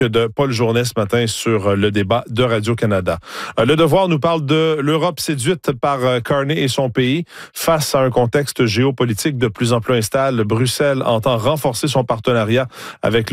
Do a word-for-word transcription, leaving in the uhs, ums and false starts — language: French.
de Paul Journet ce matin sur le débat de Radio-Canada. Le Devoir nous parle de l'Europe séduite par Carney et son pays. Face à un contexte géopolitique de plus en plus instable, Bruxelles entend renforcer son partenariat avec